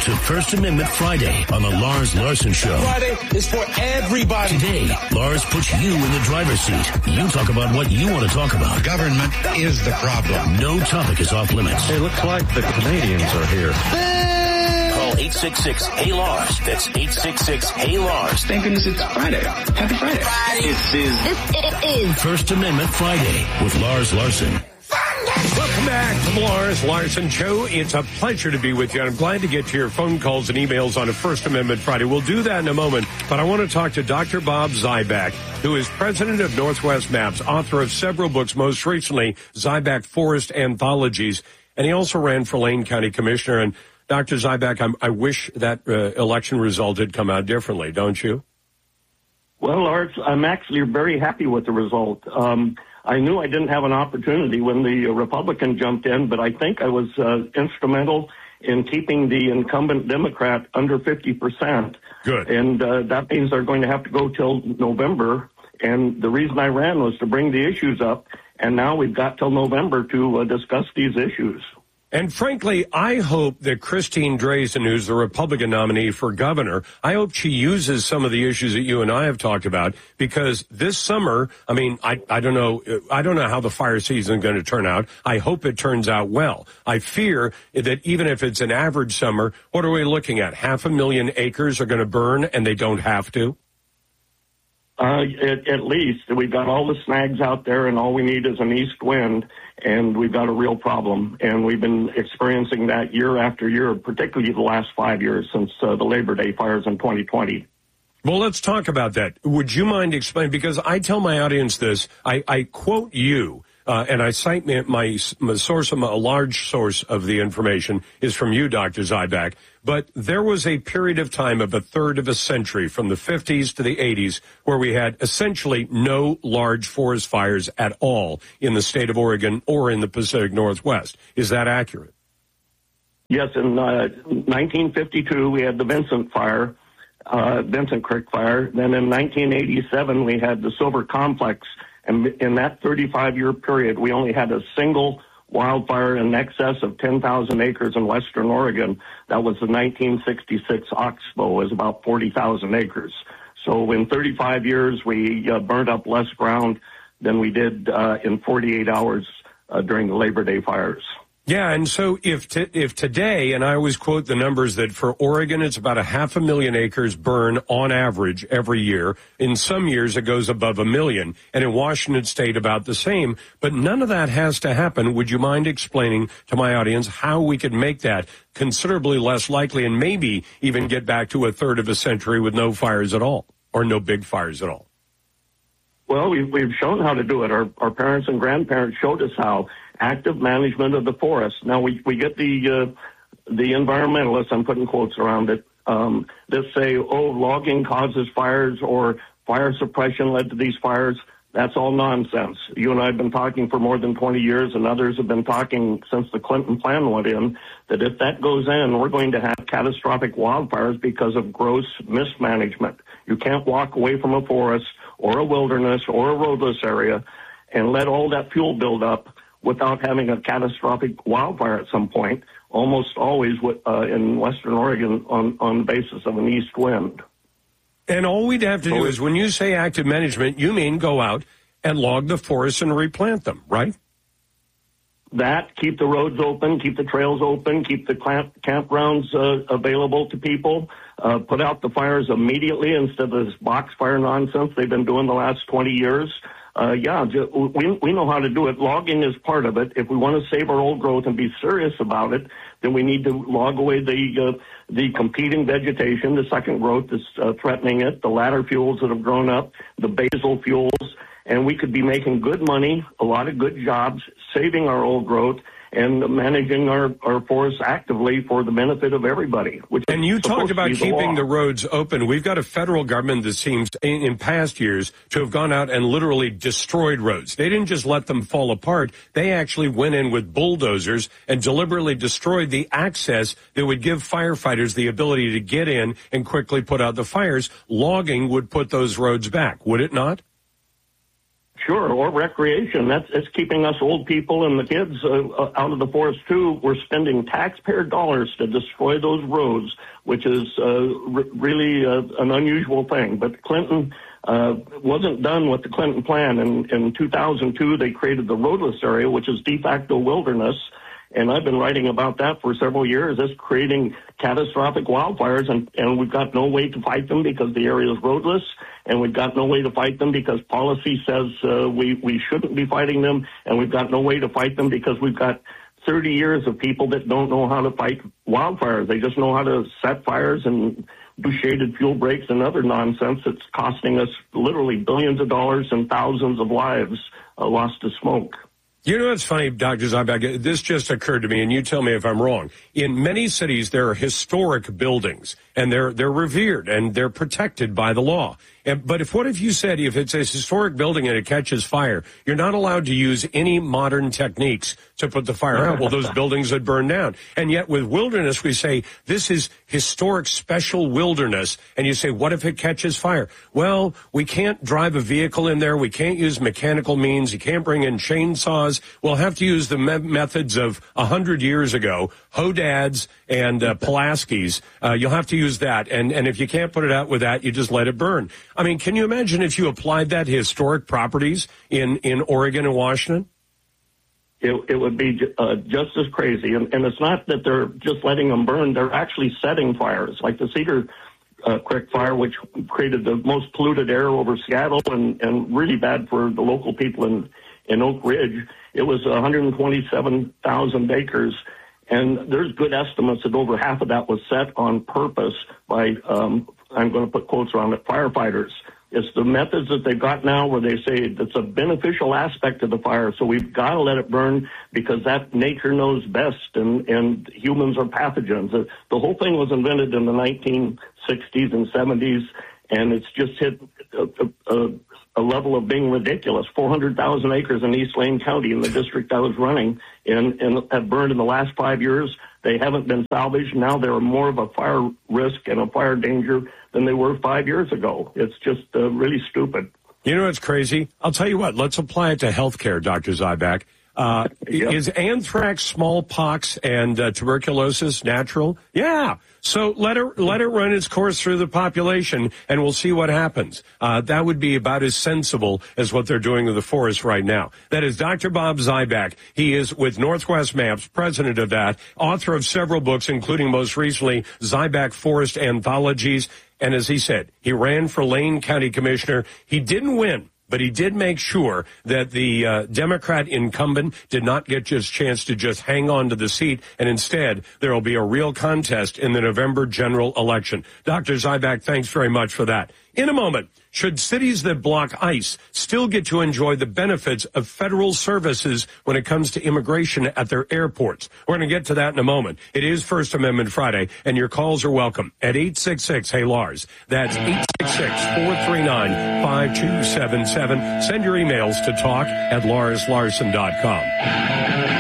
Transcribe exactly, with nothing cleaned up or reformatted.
to First Amendment Friday on the Lars Larson Show. Friday is for everybody. Today, Lars puts you in the driver's seat. You talk about what you want to talk about. Government is the problem. No topic is off limits. It looks like the Canadians are here. Call eight six six, H E Y, Lars. That's eight six six, H E Y, Lars. Thank goodness it's Friday. Happy Friday. Friday. This is, this is First Amendment Friday with Lars Larson. Welcome back to the Lars Larson Show. It's a pleasure to be with you. I'm glad to get to your phone calls and emails on a First Amendment Friday. We'll do that in a moment, but I want to talk to Doctor Bob Zyback, who is president of Northwest Maps, author of several books, most recently Zyback Forest Anthologies, and he also ran for Lane County Commissioner. And Doctor Zyback, I'm, I wish that uh, election result had come out differently, don't you? Well, Lars, I'm actually very happy with the result. Um, I knew I didn't have an opportunity when the Republican jumped in, but I think I was uh, instrumental in keeping the incumbent Democrat under fifty percent. Good. And uh, that means they're going to have to go till November. And the reason I ran was to bring the issues up. And now we've got till November to uh, discuss these issues. And frankly, I hope that Christine Drazan, who's the Republican nominee for governor, I hope she uses some of the issues that you and I have talked about, because this summer, I mean, I, I don't know, I don't know how the fire season is going to turn out. I hope it turns out well. I fear that even if it's an average summer, what are we looking at? Half a million acres are going to burn and they don't have to? Uh, at, at least we've got all the snags out there, and all we need is an east wind, and we've got a real problem. And we've been experiencing that year after year, particularly the last five years since uh, the Labor Day fires in twenty twenty. Well, let's talk about that. Would you mind explaining? Because I tell my audience this, I, I quote you. Uh, and I cite my, my, my source, a large source of the information is from you, Doctor Zyback. But there was a period of time of a third of a century from the fifties to the eighties where we had essentially no large forest fires at all in the state of Oregon or in the Pacific Northwest. Is that accurate? Yes. In uh, nineteen fifty-two, we had the Vincent Fire, uh, Vincent Creek Fire. Then in nineteen eighty-seven, we had the Silver Complex. And in that thirty-five-year period, we only had a single wildfire in excess of ten thousand acres in western Oregon. That was the nineteen sixty-six Oxbow. It was about forty thousand acres. So in thirty-five years, we uh, burned up less ground than we did uh, in forty-eight hours uh, during the Labor Day fires. Yeah, and so if t- if today, and I always quote the numbers that for Oregon, it's about a half a million acres burn on average every year. In some years, it goes above a million. And in Washington State, about the same. But none of that has to happen. Would you mind explaining to my audience how we could make that considerably less likely and maybe even get back to a third of a century with no fires at all, or no big fires at all? Well, we've, we've shown how to do it. Our, our parents and grandparents showed us how. Active management of the forest. Now, we, we get the uh, the environmentalists, I'm putting quotes around it, um, that say, oh, logging causes fires or fire suppression led to these fires. That's all nonsense. You and I have been talking for more than twenty years, and others have been talking since the Clinton plan went in, that if that goes in, we're going to have catastrophic wildfires because of gross mismanagement. You can't walk away from a forest or a wilderness or a roadless area and let all that fuel build up without having a catastrophic wildfire at some point, almost always uh, in western Oregon on, on the basis of an east wind. And all we'd have to do is, when you say active management, you mean go out and log the forests and replant them, right? That, keep the roads open, keep the trails open, keep the camp, campgrounds uh, available to people, uh, put out the fires immediately instead of this box fire nonsense they've been doing the last twenty years. Uh, yeah, we, we know how to do it. Logging is part of it. If we want to save our old growth and be serious about it, then we need to log away the uh, the competing vegetation, the second growth that's uh, threatening it, the ladder fuels that have grown up, the basal fuels, and we could be making good money, a lot of good jobs, saving our old growth, and managing our, our forests actively for the benefit of everybody. Which and you talked about the keeping law. the roads open. We've got a federal government that seems, in, in past years, to have gone out and literally destroyed roads. They didn't just let them fall apart. They actually went in with bulldozers and deliberately destroyed the access that would give firefighters the ability to get in and quickly put out the fires. Logging would put those roads back, would it not? Sure, or recreation. That's it's keeping us old people and the kids uh, out of the forest too. We're spending taxpayer dollars to destroy those roads, which is uh, r- really uh, an unusual thing. But Clinton uh, wasn't done with the Clinton plan. In, in two thousand two, they created the roadless area, which is de facto wilderness. And I've been writing about that for several years. It's creating catastrophic wildfires, and, and we've got no way to fight them because the area is roadless, and we've got no way to fight them because policy says uh, we, we shouldn't be fighting them, and we've got no way to fight them because we've got thirty years of people that don't know how to fight wildfires. They just know how to set fires and do shaded fuel breaks and other nonsense that's costing us literally billions of dollars and thousands of lives uh, lost to smoke. You know what's funny, Doctor Zyback? This just occurred to me, and you tell me if I'm wrong. In many cities, there are historic buildings, and they're they're revered, and they're protected by the law. And, but if what if you said if it's a historic building and it catches fire, you're not allowed to use any modern techniques to put the fire out? Well, those buildings would burn down. And yet with wilderness, we say this is historic special wilderness. And you say, what if it catches fire? Well, we can't drive a vehicle in there. We can't use mechanical means. You can't bring in chainsaws. We'll have to use the me- methods of a hundred years ago, Hodads and uh, Pulaski's. Uh, you'll have to use that. And, and if you can't put it out with that, you just let it burn. I mean, can you imagine if you applied that to historic properties in, in Oregon and Washington? It, it would be uh, just as crazy. And, and it's not that they're just letting them burn. They're actually setting fires, like the Cedar uh, Creek fire, which created the most polluted air over Seattle and, and really bad for the local people in, in Oak Ridge. It was one hundred twenty-seven thousand acres. And there's good estimates that over half of that was set on purpose by, um, I'm going to put quotes around it, firefighters. It's the methods that they've got now where they say it's a beneficial aspect of the fire, so we've got to let it burn because that nature knows best, and, and humans are pathogens. The, the whole thing was invented in the nineteen sixties and seventies, and it's just hit a, a, a level of being ridiculous. four hundred thousand acres in East Lane County in the district I was running and, and have burned in the last five years. They haven't been salvaged. Now they're more of a fire risk and a fire danger than they were five years ago. It's just uh, really stupid. You know what's crazy? I'll tell you what. Let's apply it to healthcare, Doctor Zyback. Uh, yep. Is anthrax, smallpox, and uh, tuberculosis natural? Yeah. So let it let it run its course through the population, and we'll see what happens. Uh, that would be about as sensible as what they're doing with the forest right now. That is Doctor Bob Zyback. He is with Northwest Maps, president of that, author of several books, including most recently Zyback Forest Anthologies. And as he said, he ran for Lane County Commissioner. He didn't win, but he did make sure that the uh, Democrat incumbent did not get just chance to just hang on to the seat, and instead there will be a real contest in the November general election. Doctor Zyback, thanks very much for that. In a moment, should cities that block ICE still get to enjoy the benefits of federal services when it comes to immigration at their airports? We're going to get to that in a moment. It is First Amendment Friday, and your calls are welcome at eight six six, hey Lars. That's eight six six, four three nine, five two seven seven. Send your emails to talk at lars larson dot com.